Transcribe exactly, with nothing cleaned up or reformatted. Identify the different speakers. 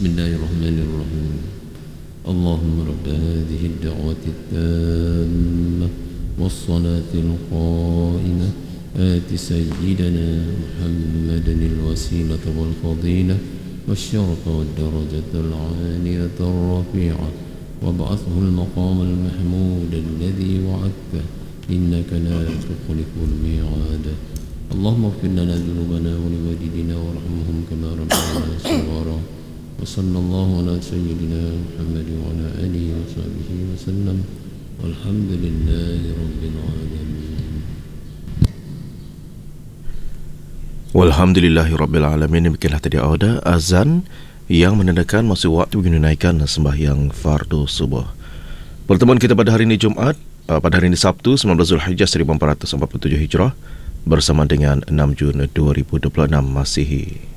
Speaker 1: بسم الله الرحمن الرحيم اللهم رب هذه الدعوة التامة والصلاة القائمة آت سيدنا محمدا الوسيلة والفضيلة والشرف والدرجة العالية الرفيعة وابعثه المقام المحمود الذي وعدته إنك لا تخلف الميعاد اللهم اغفر لنا ذنوبنا ولوالدينا وارحمهم كما ربنا صغارا وصلى الله على سيدنا محمد وعلى آله وصحبه وسلم والحمد لله رب العالمين.
Speaker 2: Walhamdulillahi Rabbil Alamin. Demikianlah tadi ada azan yang menandakan masa waktu menunaikan sembahyang fardu subuh. Pertemuan kita pada hari ini Jumaat, pada hari ini Sabtu sembilan belas Zulhijjah seribu empat ratus empat puluh tujuh Hijrah bersama dengan enam Jun dua ribu dua puluh enam Masihi.